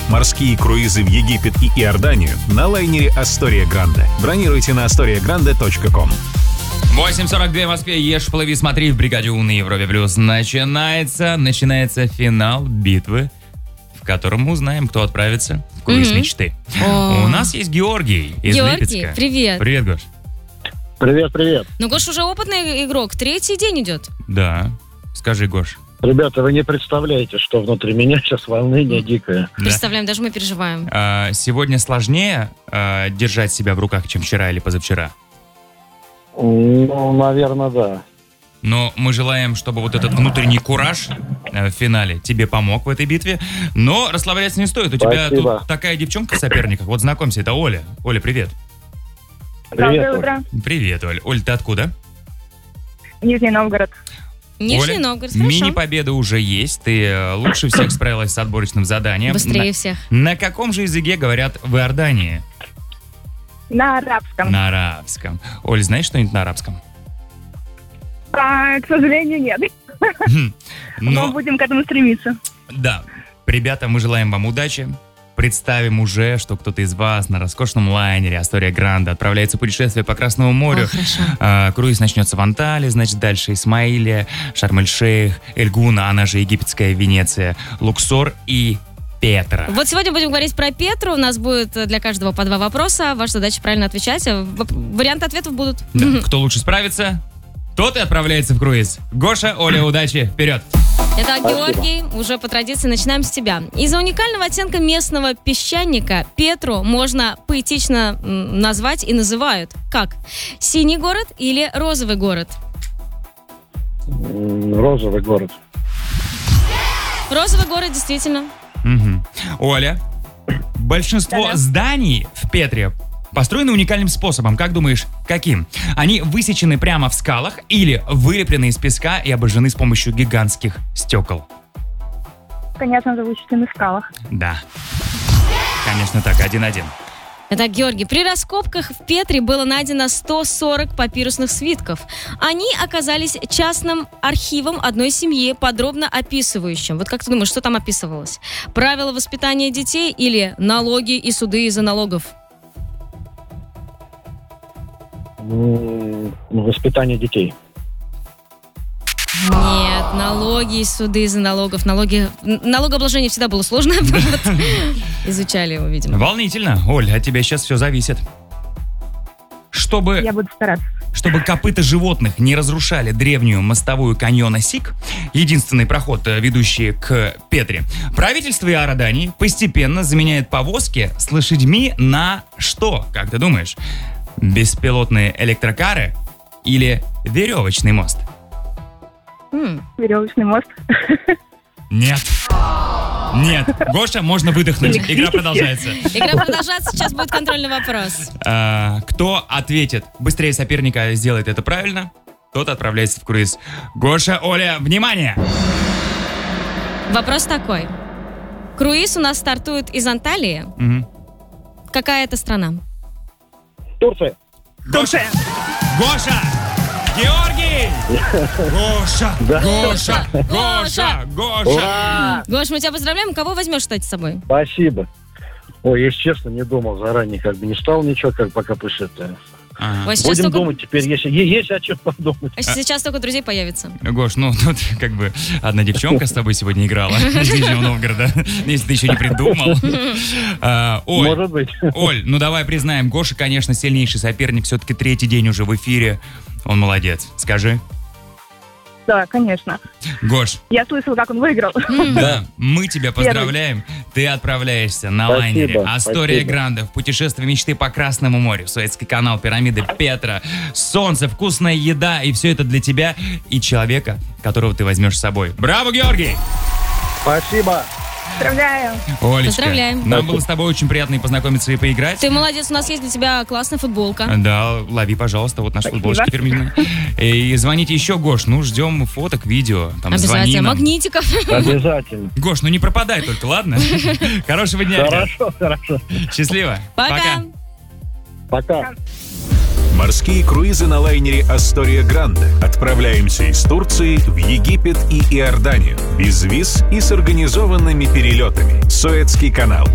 Морские круизы в Египет и Иорданию на лайнере Astoria Grande. Бронируйте на astoriagrande.com. 8:42 в Москве. Ешь, плыви, смотри в «Бригаде У» на Европе Плюс. Начинается финал битвы, в котором мы узнаем, кто отправится в круиз мечты. У нас есть Георгий из Липецка. Георгий, привет. Привет, Гош. Привет. Ну, Гош уже опытный игрок, 3-й день идет. Да. Скажи, Гош. Ребята, вы не представляете, что внутри меня сейчас волнение дикое. Да. Представляем, даже мы переживаем. Сегодня сложнее держать себя в руках, чем вчера или позавчера? Ну, наверное, да. Но мы желаем, чтобы вот этот внутренний кураж в финале тебе помог в этой битве. Но расслабляться не стоит. У тебя Спасибо. тут такая девчонка в соперниках. Вот знакомься, это Оля. Оля, привет. Привет, Доброе утро. Привет, Оль. Оль, ты откуда? Нижний Новгород. Нижний Оля, Новгород, хорошо. мини-победа уже есть. Ты лучше всех справилась с отборочным заданием. Быстрее всех. На каком же языке говорят в Иордании? На арабском. На арабском. Оль, знаешь что-нибудь на арабском? К сожалению, нет. Но Но, будем к этому стремиться. да, ребята, мы желаем вам удачи. Представим уже, что кто-то из вас на роскошном лайнере Astoria Grande отправляется в путешествие по Красному морю. О, хорошо. Круиз начнется в Анталии, значит, дальше Исмаилия, Шарм-эль-Шейх, Эльгуна, она же египетская Венеция, Луксор и Петра. Вот сегодня будем говорить про Петру. У нас будет для каждого по 2 вопроса. Ваша задача правильно отвечать. Варианты ответов будут. Да, кто лучше справится, тот и отправляется в круиз. Гоша, Оля, удачи, вперед! Итак, Георгий, уже по традиции начинаем с тебя. Из-за уникального оттенка местного песчаника Петру можно поэтично назвать и называют как? Синий город или розовый город? Розовый город. Розовый город, действительно. Мгм. Оля, большинство Да-да. зданий в Петре построены уникальным способом. Как думаешь, каким? Они высечены прямо в скалах или вылеплены из песка и обожжены с помощью гигантских стекол? Конечно же, в вычисленных скалах. Да. Конечно так, 1-1. Итак, Георгий, при раскопках в Петре было найдено 140 папирусных свитков. Они оказались частным архивом одной семьи, подробно описывающим. Вот как ты думаешь, что там описывалось? Правила воспитания детей или налоги и суды из-за налогов? Воспитание детей. Нет, налоги и суды из-за налогов. Налогообложение всегда было сложно. Вот. Изучали его, видимо. Волнительно. Оль, от тебя сейчас все зависит. Чтобы Я буду стараться. копыта животных не разрушали древнюю мостовую каньона Сик, единственный проход, ведущий к Петре, правительство Иордании постепенно заменяет повозки с лошадьми на что, как ты думаешь? Беспилотные электрокары или веревочный мост? Веревочный мост. Нет. Гоша, можно выдохнуть. Игра продолжается. Игра продолжается, сейчас будет контрольный вопрос. Кто ответит быстрее соперника, сделает это правильно, тот отправляется в круиз. Гоша, Оля, внимание! Вопрос такой. Круиз у нас стартует из Анталии. Мгм. Какая это страна? Турция. Гоша! Георгий! Гоша! Ура! Гош, мы тебя поздравляем. Кого возьмешь, кстати, с собой? Спасибо. Ой, если честно, не думал заранее, не стал ничего, пока пишет. Ага. Ой, сейчас Будем только... думать теперь, если есть о чем подумать. Сейчас только друзей появится. Гош, ну тут одна девчонка с тобой сегодня играла из Нижнего Новгорода, если ты еще не придумал. Оль, Может быть. Оль, ну давай признаем, Гоша, конечно, сильнейший соперник, все-таки 3-й день уже в эфире. Он молодец. Скажи. Да, конечно. Гош, Я слышала, как он выиграл. да, мы тебя поздравляем. Ты отправляешься на Спасибо, лайнере Astoria спасибо. Grande в путешествие мечты по Красному морю. Суэцкий канал, пирамиды Петра, солнце, вкусная еда. И все это для тебя и человека, которого ты возьмешь с собой. Браво, Георгий! Спасибо. Поздравляю. Олечка, Поздравляем. нам было с тобой очень приятно и познакомиться, и поиграть. Ты молодец, у нас есть для тебя классная футболка. Да, лови, пожалуйста, вот наши Спасибо. футболочки фирменные. И звоните еще, Гош, ну ждем фоток, видео. Там, звони Обязательно. нам. Магнитиков. Обязательно. Гош, ну не пропадай только, ладно? Хорошего дня. ребят. Хорошо. Счастливо. Пока. Пока. Морские круизы на лайнере Astoria Grande. Отправляемся из Турции в Египет и Иорданию. Без виз и с организованными перелетами. Суэцкий канал.